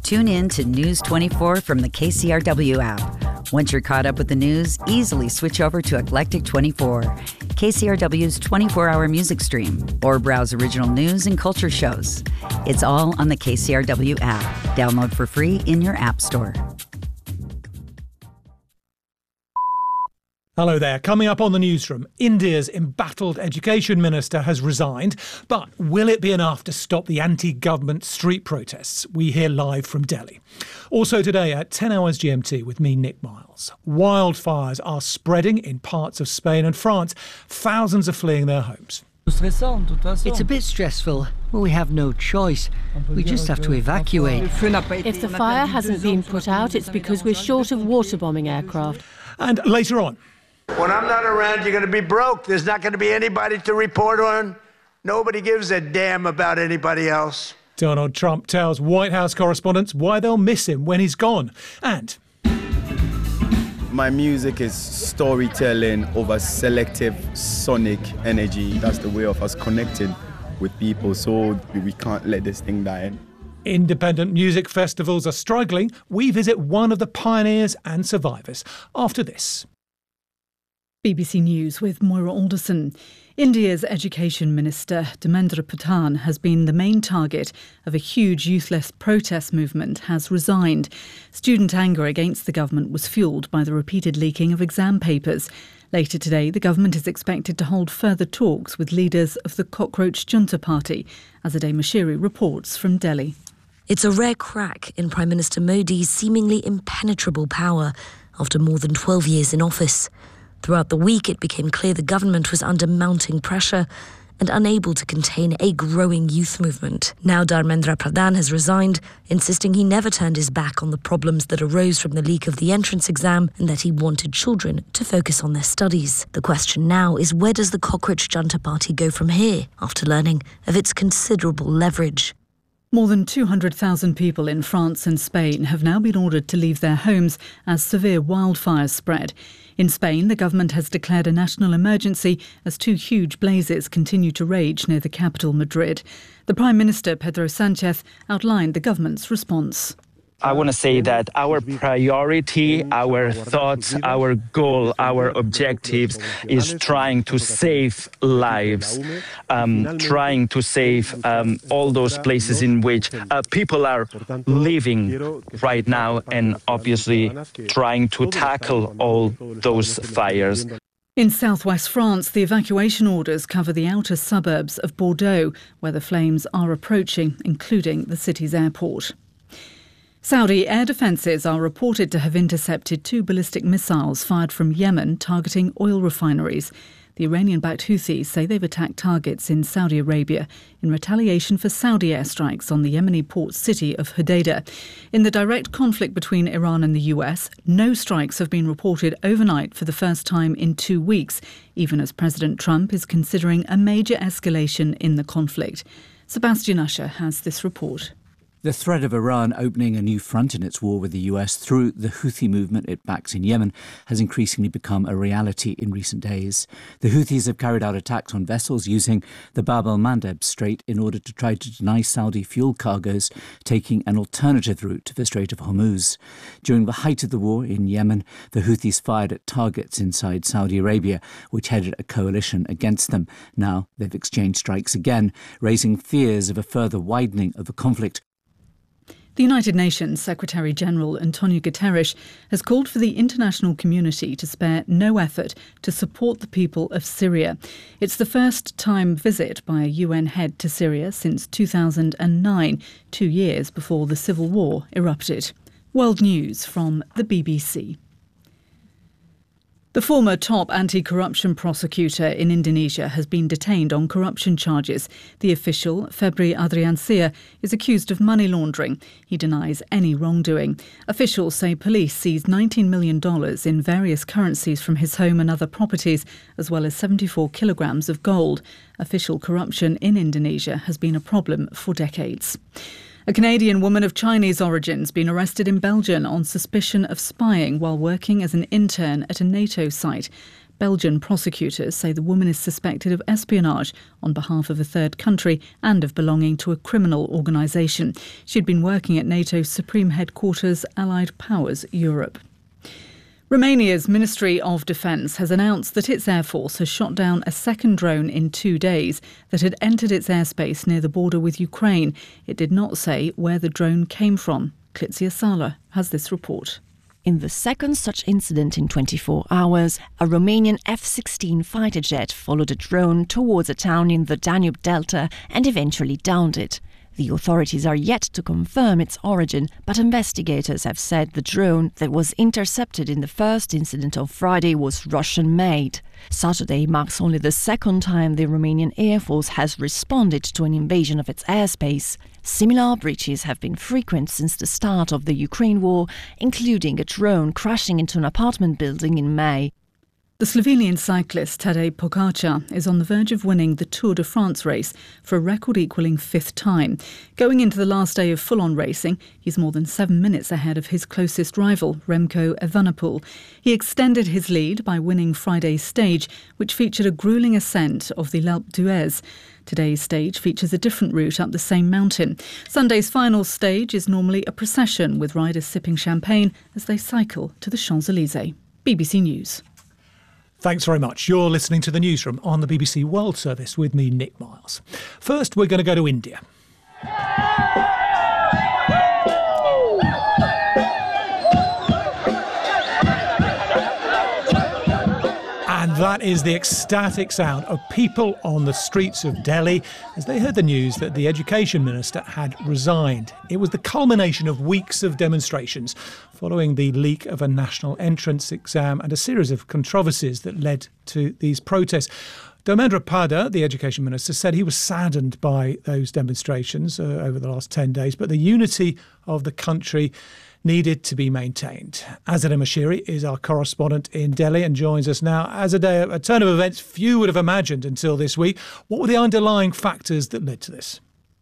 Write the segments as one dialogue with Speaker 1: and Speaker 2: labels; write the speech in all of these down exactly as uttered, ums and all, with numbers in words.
Speaker 1: Tune in to News twenty-four from the K C R W app. Once you're caught up with the news, easily switch over to Eclectic twenty-four, K C R W's twenty-four hour music stream, or browse original news and culture shows. It's all on the K C R W app. Download for free in your app store.
Speaker 2: Hello there. Coming up on the newsroom, India's embattled education minister has resigned, but will it be enough to stop the anti-government street protests? We hear live from Delhi. Also today at ten hours G M T with me, Nick Miles. Wildfires are spreading in parts of Spain and France. Thousands are fleeing their homes.
Speaker 3: It's a bit stressful, but we have no choice. We just have to evacuate.
Speaker 4: If the fire hasn't been put out, it's because we're short of water-bombing aircraft.
Speaker 2: And later on,
Speaker 5: when I'm not around, you're going to be broke. There's not going to be anybody to report on. Nobody gives a damn about anybody else.
Speaker 2: Donald Trump tells White House correspondents why they'll miss him when he's gone. And
Speaker 6: my music is storytelling over selective sonic energy. That's the way of us connecting with people, so we can't let this thing die.
Speaker 2: Independent music festivals are struggling. We visit one of the pioneers and survivors after this.
Speaker 7: B B C News with Moira Alderson. India's Education Minister Dharmendra Pradhan has been the main target of a huge youthless protest movement, has resigned. Student anger against the government was fuelled by the repeated leaking of exam papers. Later today, the government is expected to hold further talks with leaders of the Cockroach Junta Party. Azadeh Mashiri reports from Delhi.
Speaker 8: It's a rare crack in Prime Minister Modi's seemingly impenetrable power after more than twelve years in office. Throughout the week, it became clear the government was under mounting pressure and unable to contain a growing youth movement. Now Dharmendra Pradhan has resigned, insisting he never turned his back on the problems that arose from the leak of the entrance exam and that he wanted children to focus on their studies. The question now is, where does the Cockroach Junta Party go from here after learning of its considerable leverage?
Speaker 7: More than two hundred thousand people in France and Spain have now been ordered to leave their homes as severe wildfires spread. In Spain, the government has declared a national emergency as two huge blazes continue to rage near the capital, Madrid. The Prime Minister, Pedro Sánchez, outlined the government's response.
Speaker 9: I want to say that our priority, our thoughts, our goal, our objectives is trying to save lives, um, trying to save um, all those places in which uh, people are living right now, and obviously trying to tackle all those fires.
Speaker 7: In southwest France, the evacuation orders cover the outer suburbs of Bordeaux, where the flames are approaching, including the city's airport. Saudi air defences are reported to have intercepted two ballistic missiles fired from Yemen targeting oil refineries. The Iranian-backed Houthis say they've attacked targets in Saudi Arabia in retaliation for Saudi airstrikes on the Yemeni port city of Hodeidah. In the direct conflict between Iran and the U S, no strikes have been reported overnight for the first time in two weeks, even as President Trump is considering a major escalation in the conflict. Sebastian Usher has this report.
Speaker 10: The threat of Iran opening a new front in its war with the U S through the Houthi movement it backs in Yemen has increasingly become a reality in recent days. The Houthis have carried out attacks on vessels using the Bab el-Mandeb Strait in order to try to deny Saudi fuel cargoes taking an alternative route to the Strait of Hormuz. During the height of the war in Yemen, the Houthis fired at targets inside Saudi Arabia, which headed a coalition against them. Now they've exchanged strikes again, raising fears of a further widening of the conflict.
Speaker 7: The United Nations Secretary-General Antonio Guterres has called for the international community to spare no effort to support the people of Syria. It's the first time visit by a U N head to Syria since two thousand nine, two years before the civil war erupted. World News from the B B C. The former top anti-corruption prosecutor in Indonesia has been detained on corruption charges. The official, Febri Adriansyah, is accused of money laundering. He denies any wrongdoing. Officials say police seized nineteen million dollars in various currencies from his home and other properties, as well as seventy-four kilograms of gold. Official corruption in Indonesia has been a problem for decades. A Canadian woman of Chinese origin has been arrested in Belgium on suspicion of spying while working as an intern at a NATO site. Belgian prosecutors say the woman is suspected of espionage on behalf of a third country and of belonging to a criminal organisation. She'd been working at NATO's Supreme Headquarters, Allied Powers Europe. Romania's Ministry of Defence has announced that its Air Force has shot down a second drone in two days that had entered its airspace near the border with Ukraine. It did not say where the drone came from. Klitsia Sala has this report.
Speaker 11: In the second such incident in twenty-four hours, a Romanian F sixteen fighter jet followed a drone towards a town in the Danube Delta and eventually downed it. The authorities are yet to confirm its origin, but investigators have said the drone that was intercepted in the first incident of Friday was Russian-made. Saturday marks only the second time the Romanian Air Force has responded to an invasion of its airspace. Similar breaches have been frequent since the start of the Ukraine war, including a drone crashing into an apartment building in May.
Speaker 7: The Slovenian cyclist Tadej Pogačar is on the verge of winning the Tour de France race for a record-equalling fifth time. Going into the last day of full-on racing, he's more than seven minutes ahead of his closest rival, Remco Evenepoel. He extended his lead by winning Friday's stage, which featured a gruelling ascent of the L'Alpe d'Huez. Today's stage features a different route up the same mountain. Sunday's final stage is normally a procession with riders sipping champagne as they cycle to the Champs-Élysées. B B C News.
Speaker 2: Thanks very much. You're listening to the Newsroom on the B B C World Service with me, Nick Miles. First, we're going to go to India. And that is the ecstatic sound of people on the streets of Delhi as they heard the news that the Education Minister had resigned. It was the culmination of weeks of demonstrations following the leak of a national entrance exam and a series of controversies that led to these protests. Dharmendra Pradhan, the Education Minister, said he was saddened by those demonstrations uh, over the last ten days, but the unity of the country needed to be maintained. Azadeh Moshiri is our correspondent in Delhi and joins us now. Azadeh, a turn of events few would have imagined until this week. What were the underlying factors that led to this?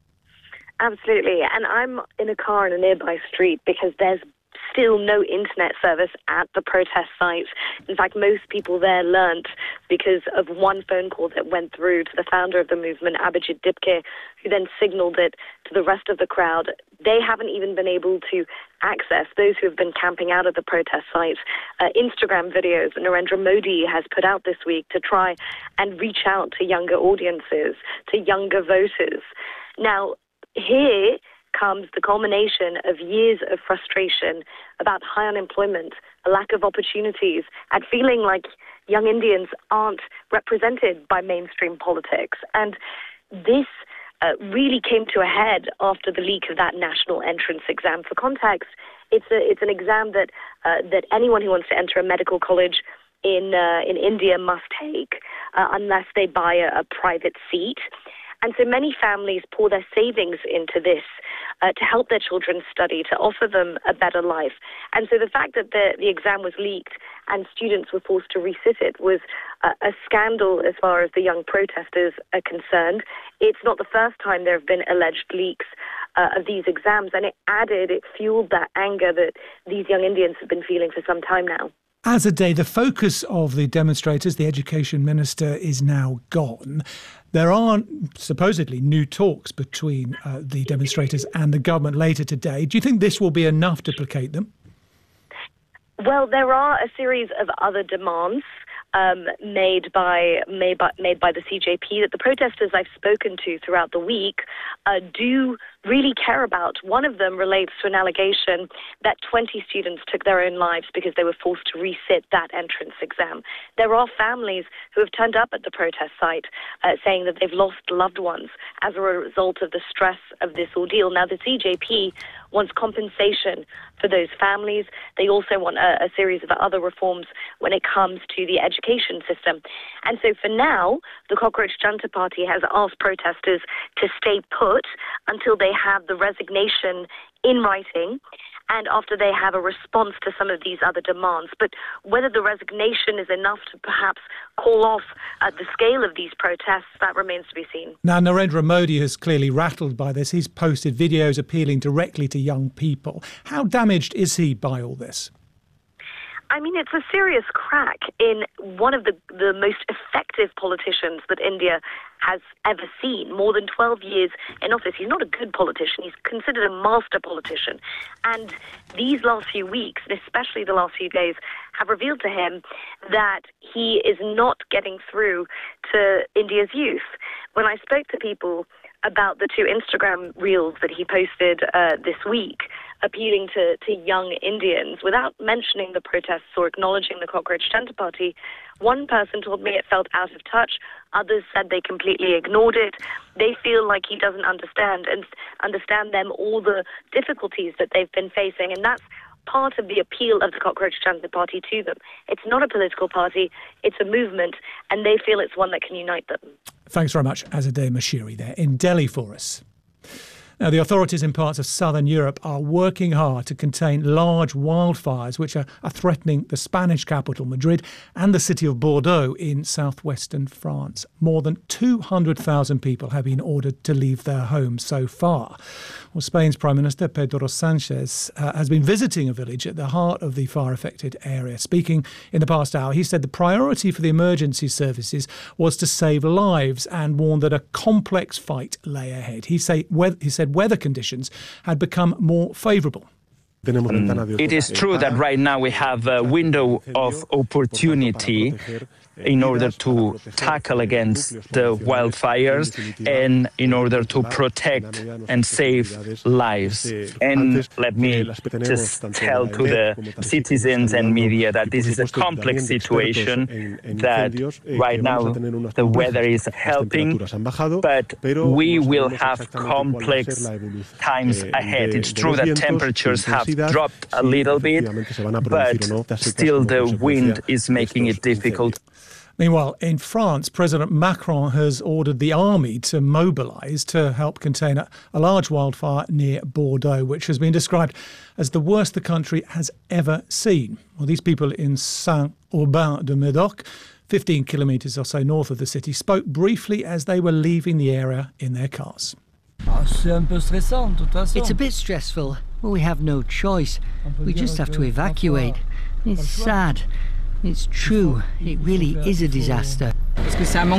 Speaker 12: Absolutely. And I'm in a car in a nearby street because there's still no internet service at the protest site. In fact, most people there learnt because of one phone call that went through to the founder of the movement, Abhijit Dipke, who then signalled it to the rest of the crowd. They haven't even been able to access, those who have been camping out at the protest site, uh, Instagram videos that Narendra Modi has put out this week to try and reach out to younger audiences, to younger voters. Now, here comes the culmination of years of frustration about high unemployment, a lack of opportunities, and feeling like young Indians aren't represented by mainstream politics. And this uh, really came to a head after the leak of that national entrance exam. For context, it's a, it's an exam that uh, that anyone who wants to enter a medical college in uh, in India must take uh, unless they buy a, a private seat. And so many families pour their savings into this uh, to help their children study, to offer them a better life. And so the fact that the, the exam was leaked and students were forced to resit it was a, a scandal as far as the young protesters are concerned. It's not the first time there have been alleged leaks uh, of these exams, and it added, it fueled that anger that these young Indians have been feeling for some time now.
Speaker 2: Azadeh, the focus of the demonstrators, the Education Minister, is now gone. There are supposedly new talks between uh, the demonstrators and the government later today. Do you think this will be enough to placate them?
Speaker 12: Well, there are a series of other demands um, made by made by made by the C J P that the protesters I've spoken to throughout the week uh, do really care about. One of them relates to an allegation that twenty students took their own lives because they were forced to resit that entrance exam. There are families who have turned up at the protest site uh, saying that they've lost loved ones as a result of the stress of this ordeal. Now, the C J P wants compensation for those families. They also want a, a series of other reforms when it comes to the education system. And so for now, the Cockroach Junta Party has asked protesters to stay put until they have the resignation in writing and after they have a response to some of these other demands. But whether the resignation is enough to perhaps call off uh, the scale of these protests, that remains to be seen.
Speaker 2: Now, Narendra Modi is clearly rattled by this. He's posted videos appealing directly to young people. How damaged is he by all this?
Speaker 12: I mean, it's a serious crack in one of the, the most effective politicians that India has ever seen. More than twelve years in office. He's not a good politician. He's considered a master politician. And these last few weeks, and especially the last few days, have revealed to him that he is not getting through to India's youth. When I spoke to people about the two Instagram reels that he posted uh, this week, appealing to, to young Indians, without mentioning the protests or acknowledging the Cockroach Janata Party, one person told me it felt out of touch. Others said they completely ignored it. They feel like he doesn't understand and understand them all the difficulties that they've been facing, and that's part of the appeal of the Cockroach Janata Party to them. It's not a political party, it's a movement, and they feel it's one that can unite them.
Speaker 2: Thanks very much, Azadeh Moshiri there in Delhi for us. Now, the authorities in parts of southern Europe are working hard to contain large wildfires which are, are threatening the Spanish capital, Madrid, and the city of Bordeaux in southwestern France. More than two hundred thousand people have been ordered to leave their homes so far. Well, Spain's Prime Minister Pedro Sanchez uh, has been visiting a village at the heart of the fire-affected area. Speaking in the past hour, he said the priority for the emergency services was to save lives and warned that a complex fight lay ahead. He, say, we- he said weather conditions had become more favourable.
Speaker 9: Um, it is true that right now we have a window of opportunity in order to tackle against the wildfires and in order to protect and save lives. And let me just tell to the citizens and media that this is a complex situation, that right now the weather is helping, but we will have complex times ahead. It's true that temperatures have dropped a little bit, but still the wind is making it difficult.
Speaker 2: Meanwhile, in France, President Macron has ordered the army to mobilise to help contain a, a large wildfire near Bordeaux, which has been described as the worst the country has ever seen. Well, these people in Saint-Aubin-de-Medoc, fifteen kilometres or so north of the city, spoke briefly as they were leaving the area in their cars.
Speaker 3: It's a bit stressful, but we have no choice. We just have to evacuate. It's sad. It's true. It really is a disaster.
Speaker 4: It's a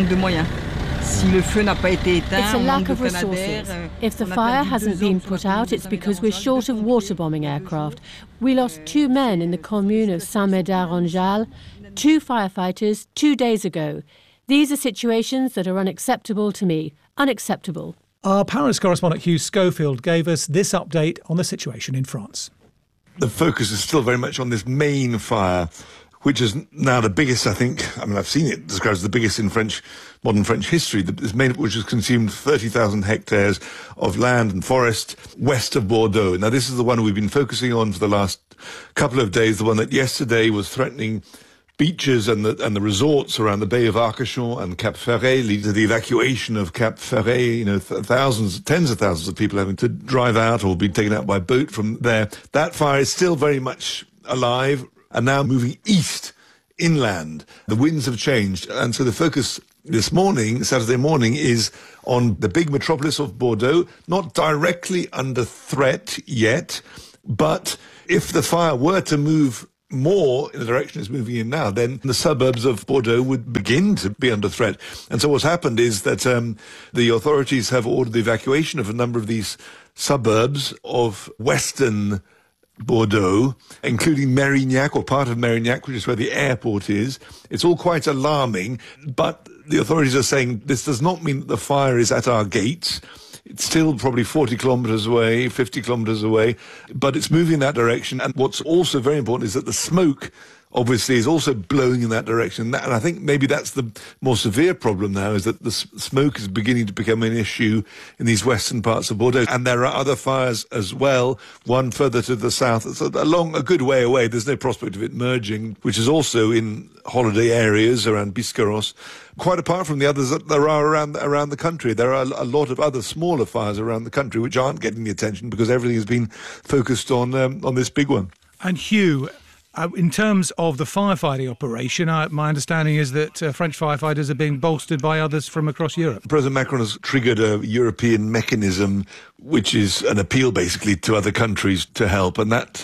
Speaker 4: lack of resources. If the fire hasn't been put out, it's because we're short of water-bombing aircraft. We lost two men in the commune of Saint-Médard-en-Jalles, two firefighters, two days ago. These are situations that are unacceptable to me. Unacceptable.
Speaker 2: Our Paris correspondent Hugh Schofield gave us this update on the situation in France.
Speaker 13: The focus is still very much on this main fire, which is now the biggest, I think, I mean, I've seen it described as the biggest in French, modern French history, this main, which has consumed thirty thousand hectares of land and forest west of Bordeaux. Now, this is the one we've been focusing on for the last couple of days, the one that yesterday was threatening beaches and the, and the resorts around the Bay of Arcachon and Cap Ferret, leading to the evacuation of Cap Ferret, you know, th- thousands, tens of thousands of people having to drive out or be taken out by boat from there. That fire is still very much alive, and now moving east, inland. The winds have changed, and so the focus this morning, Saturday morning, is on the big metropolis of Bordeaux, not directly under threat yet, but if the fire were to move more in the direction it's moving in now, then the suburbs of Bordeaux would begin to be under threat. And so what's happened is that um, the authorities have ordered the evacuation of a number of these suburbs of western Bordeaux, including Mérignac, or part of Mérignac, which is where the airport is. It's all quite alarming, but the authorities are saying this does not mean that the fire is at our gates. It's still probably forty kilometres away, fifty kilometres away, but it's moving in that direction. And what's also very important is that the smoke obviously is also blowing in that direction. And I think maybe that's the more severe problem now, is that the smoke is beginning to become an issue in these western parts of Bordeaux. And there are other fires as well, one further to the south. It's a long, a good way away. There's no prospect of it merging, which is also in holiday areas around Biscarrosse. Quite apart from the others that there are around around the country, there are a lot of other smaller fires around the country which aren't getting the attention because everything has been focused on um, on this big one.
Speaker 2: And Hugh, Uh, in terms of the firefighting operation, uh, my understanding is that uh, French firefighters are being bolstered by others from across Europe.
Speaker 13: President Macron has triggered a European mechanism, which is an appeal basically to other countries to help, and that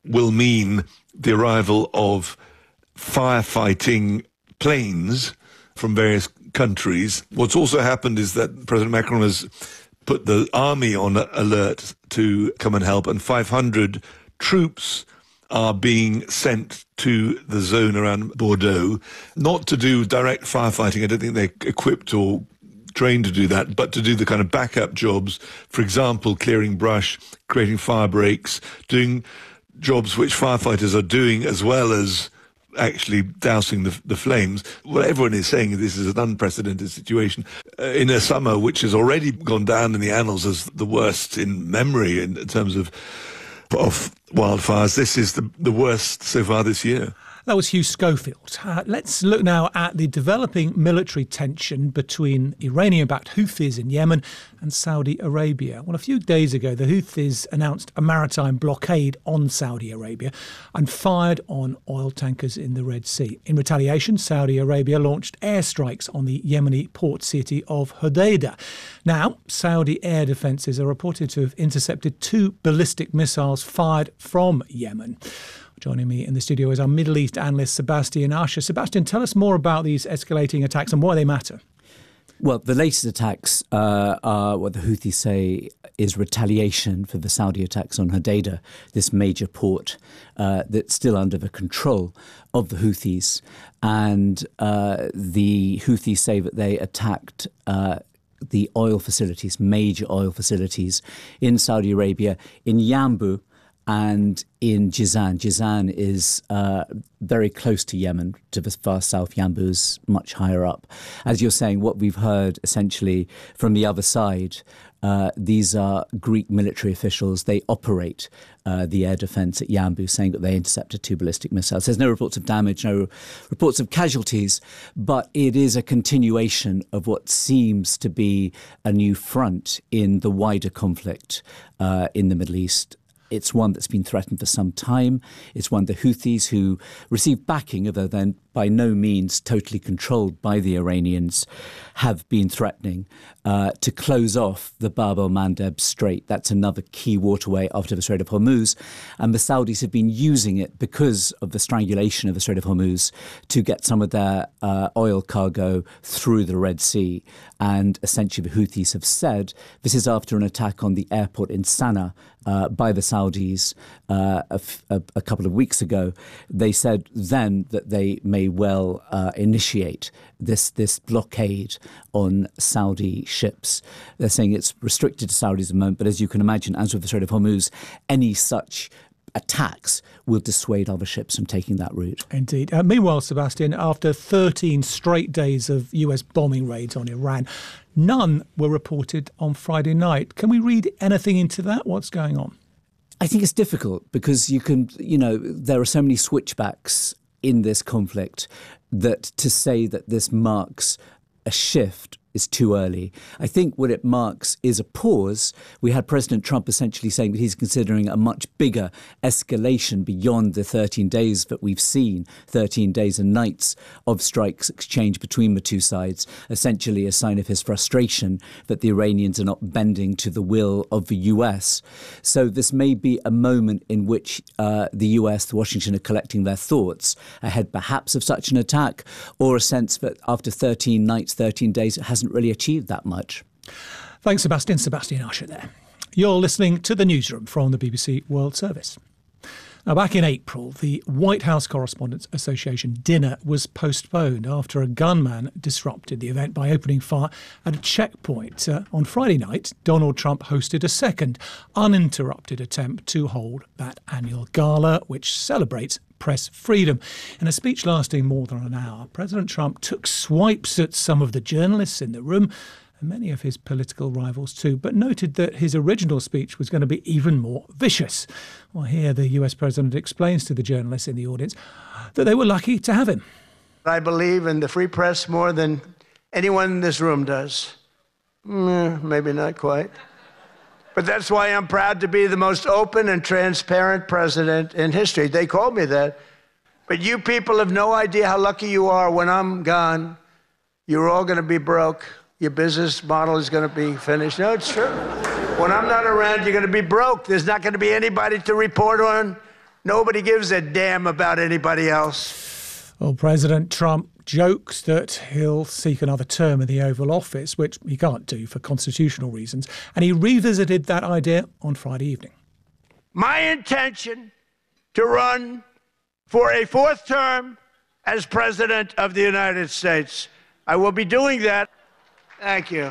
Speaker 13: will mean the arrival of firefighting planes from various countries. What's also happened is that President Macron has put the army on alert to come and help, and five hundred troops are being sent to the zone around Bordeaux, not to do direct firefighting. I don't think they're equipped or trained to do that, but to do the kind of backup jobs, for example, clearing brush, creating fire breaks, doing jobs which firefighters are doing as well as actually dousing the, the flames. Well, everyone is saying this is an unprecedented situation uh, in a summer which has already gone down in the annals as the worst in memory in, in terms of of wildfires. This is the, the worst so far this year.
Speaker 2: That was Hugh Schofield. Uh, let's look now at the developing military tension between Iranian-backed Houthis in Yemen and Saudi Arabia. Well, a few days ago, the Houthis announced a maritime blockade on Saudi Arabia and fired on oil tankers in the Red Sea. In retaliation, Saudi Arabia launched airstrikes on the Yemeni port city of Hodeidah. Now, Saudi air defences are reported to have intercepted two ballistic missiles fired from Yemen. Joining me in the studio is our Middle East analyst, Sebastian Usher. Sebastian, tell us more about these escalating attacks and why they matter.
Speaker 10: Well, the latest attacks uh, are what the Houthis say is retaliation for the Saudi attacks on Hodeidah, this major port uh, that's still under the control of the Houthis. And uh, the Houthis say that they attacked uh, the oil facilities, major oil facilities in Saudi Arabia, in Yanbu, and in Jizan. Jizan is uh, very close to Yemen, to the far south. Yanbu is much higher up. As you're saying, what we've heard essentially from the other side, uh, these are Greek military officials. They operate uh, the air defence at Yanbu, saying that they intercepted two ballistic missiles. There's no reports of damage, no reports of casualties, but it is a continuation of what seems to be a new front in the wider conflict uh, in the Middle East. It's one that's been threatened for some time. It's one the Houthis, who receive backing, although they're by no means totally controlled by the Iranians, have been threatening uh, to close off the Bab el-Mandeb Strait. That's another key waterway after the Strait of Hormuz. And the Saudis have been using it because of the strangulation of the Strait of Hormuz to get some of their uh, oil cargo through the Red Sea. And essentially the Houthis have said this is after an attack on the airport in Sana'a uh, by the Saudis uh, a, a, a couple of weeks ago. They said then that they may well uh, initiate this this blockade on Saudi ships. They're saying it's restricted to Saudis at the moment, but as you can imagine, as with the Strait of Hormuz, any such attacks will dissuade other ships from taking that route.
Speaker 2: Indeed. Uh, meanwhile, Sebastian, after thirteen straight days of U S bombing raids on Iran, none were reported on Friday night. Can we read anything into that? What's going on?
Speaker 10: I think it's difficult because you can, you know, there are so many switchbacks in this conflict that to say that this marks a shift is too early. I think what it marks is a pause. We had President Trump essentially saying that he's considering a much bigger escalation beyond the thirteen days that we've seen, thirteen days and nights of strikes exchanged between the two sides, essentially a sign of his frustration that the Iranians are not bending to the will of the U S. So this may be a moment in which uh, the U S, Washington, are collecting their thoughts ahead perhaps of such an attack, or a sense that after thirteen nights, thirteen days, it hasn't really achieved that much.
Speaker 2: Thanks, Sebastian. Sebastian Usher there. You're listening to The Newsroom from the B B C World Service. Now, back in April, the White House Correspondents Association dinner was postponed after a gunman disrupted the event by opening fire at a checkpoint. Uh, on Friday night, Donald Trump hosted a second uninterrupted attempt to hold that annual gala, which celebrates press freedom. In a speech lasting more than an hour, President Trump took swipes at some of the journalists in the room, and many of his political rivals too, but noted that his original speech was going to be even more vicious. Well, here the U S president explains to the journalists in the audience that they were lucky to have him.
Speaker 5: I believe in the free press more than anyone in this room does. Mm, maybe not quite. But that's why I'm proud to be the most open and transparent president in history. They called me that. But you people have no idea how lucky you are. When I'm gone, you're all going to be broke. Your business model is going to be finished. No, it's true. When I'm not around, you're going to be broke. There's not going to be anybody to report on. Nobody gives a damn about anybody else.
Speaker 2: Well, President Trump jokes that he'll seek another term in the Oval Office, which he can't do for constitutional reasons. And he revisited that idea on Friday evening.
Speaker 5: My intention to run for a fourth term as President of the United States. I will be doing that. Thank you.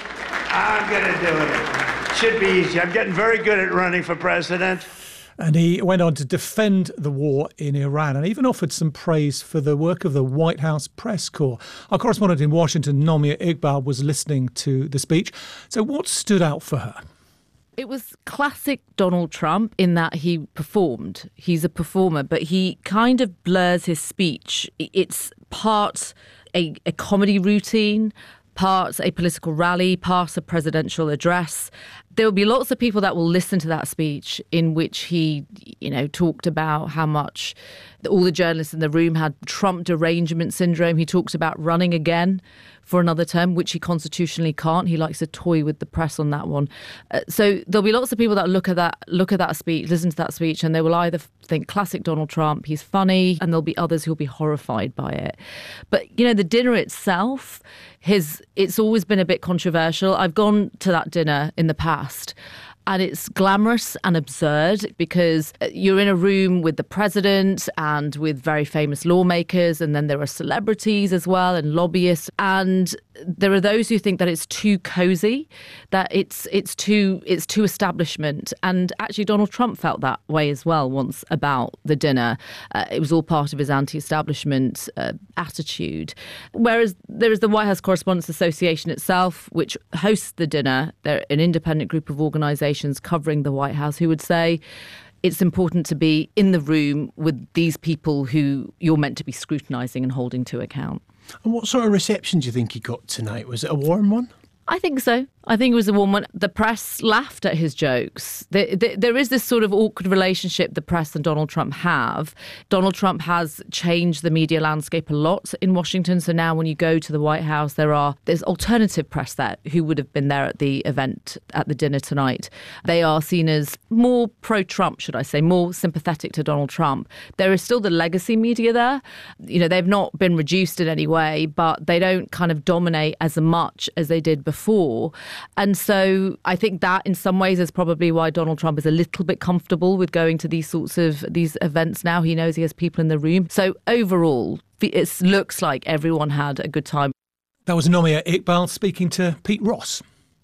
Speaker 5: I'm going to do it. Should be easy. I'm getting very good at running for president.
Speaker 2: And he went on to defend the war in Iran and even offered some praise for the work of the White House press corps. Our correspondent in Washington, Nomia Iqbal, was listening to the speech. So what stood out for her?
Speaker 14: It was classic Donald Trump in that he performed. He's a performer, but he kind of blurs his speech. It's part a, a comedy routine, part a political rally, part a presidential address. There will be lots of people that will listen to that speech in which he, you know, talked about how much all the journalists in the room had Trump derangement syndrome. He talked about running again for another term, which he constitutionally can't. He likes to toy with the press on that one. Uh, so there'll be lots of people that look at that, look at that speech, listen to that speech, and they will either think classic Donald Trump, he's funny, and there'll be others who'll be horrified by it. But, you know, the dinner itself, his, it's always been a bit controversial. I've gone to that dinner in the past, and it's glamorous and absurd because you're in a room with the president and with very famous lawmakers, and then there are celebrities as well and lobbyists. And there are those who think that it's too cozy, that it's it's too it's too establishment. And actually, Donald Trump felt that way as well once about the dinner. Uh, it was all part of his anti-establishment uh, attitude. Whereas there is the White House Correspondents Association itself, which hosts the dinner. They're an independent group of organisations covering the White House, who would say it's important to be in the room with these people who you're meant to be scrutinising and holding to account.
Speaker 15: And what sort of reception do you think he got tonight? Was it a warm one?
Speaker 14: I think so. I think it was a warm one. The press laughed at his jokes. There, there, there is this sort of awkward relationship the press and Donald Trump have. Donald Trump has changed the media landscape a lot in Washington. So now when you go to the White House, there are there's alternative press there who would have been there at the event, at the dinner tonight. They are seen as more pro-Trump, should I say, more sympathetic to Donald Trump. There is still the legacy media there. You know, they've not been reduced in any way, but they don't kind of dominate as much as they did before. And so I think that in some ways is probably why Donald Trump is a little bit comfortable with going to these sorts of these events now. He knows he has people in the room. So overall, it looks like everyone had a good time.
Speaker 2: That was Nomia Iqbal speaking to Pete Ross.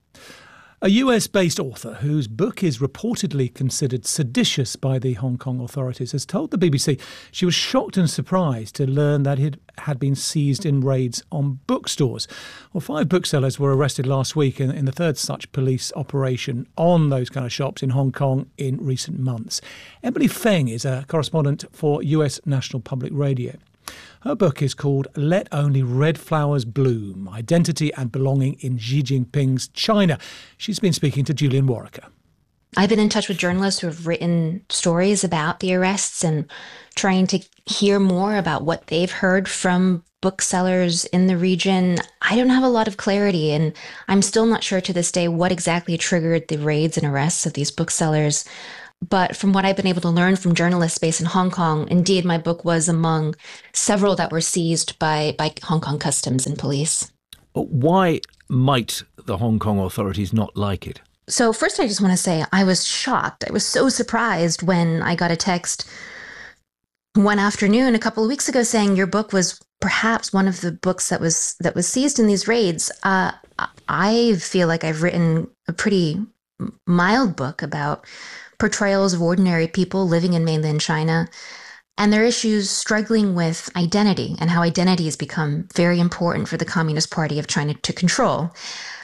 Speaker 2: A U S-based author whose book is reportedly considered seditious by the Hong Kong authorities has told the B B C she was shocked and surprised to learn that it had been seized in raids on bookstores. Well, five booksellers were arrested last week in, in the third such police operation on those kind of shops in Hong Kong in recent months. Emily Feng is a correspondent for U S National Public Radio. Her book is called Let Only Red Flowers Bloom, Identity and Belonging in Xi Jinping's China. She's been speaking to Julian Warwicker.
Speaker 16: I've been in touch with journalists who have written stories about the arrests and trying to hear more about what they've heard from booksellers in the region. I don't have a lot of clarity, and I'm still not sure to this day what exactly triggered the raids and arrests of these booksellers. But from what I've been able to learn from journalists based in Hong Kong, indeed, my book was among several that were seized by, by Hong Kong customs and police.
Speaker 17: Why might the Hong Kong authorities not like it?
Speaker 16: So first, I just want to say I was shocked. I was so surprised when I got a text one afternoon a couple of weeks ago saying your book was perhaps one of the books that was that was seized in these raids. Uh, I feel like I've written a pretty mild book about portrayals of ordinary people living in mainland China and their issues struggling with identity and how identity has become very important for the Communist Party of China to control.